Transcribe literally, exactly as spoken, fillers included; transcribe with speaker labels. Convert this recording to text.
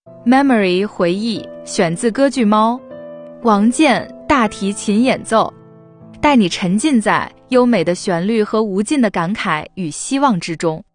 Speaker 1: Memory 回忆，选自歌剧《猫》，王健大提琴演奏，带你沉浸在优美的旋律和无尽的感慨与希望之中。